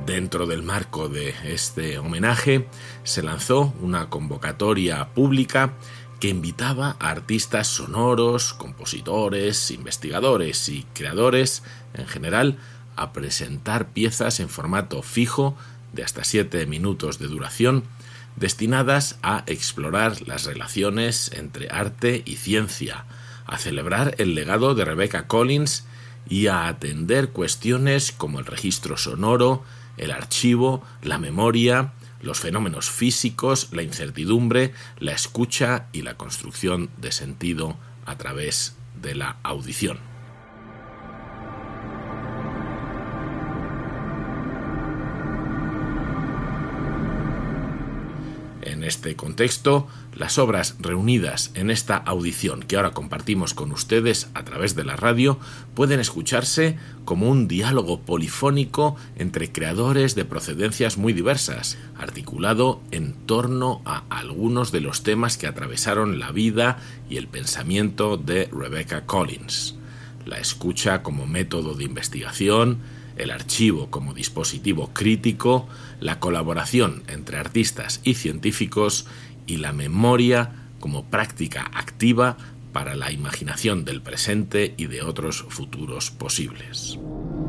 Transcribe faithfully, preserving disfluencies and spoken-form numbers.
Dentro del marco de este homenaje se lanzó una convocatoria pública que invitaba a artistas sonoros, compositores, investigadores y creadores en general a presentar piezas en formato fijo de hasta siete minutos de duración destinadas a explorar las relaciones entre arte y ciencia, a celebrar el legado de Rebecca Collins y a atender cuestiones como el registro sonoro, el archivo, la memoria, los fenómenos físicos, la incertidumbre, la escucha y la construcción de sentido a través de la audición. En este contexto, las obras reunidas en esta audición que ahora compartimos con ustedes a través de la radio pueden escucharse como un diálogo polifónico entre creadores de procedencias muy diversas, articulado en torno a algunos de los temas que atravesaron la vida y el pensamiento de Rebecca Collins. La escucha como método de investigación, el archivo como dispositivo crítico, la colaboración entre artistas y científicos y la memoria como práctica activa para la imaginación del presente y de otros futuros posibles.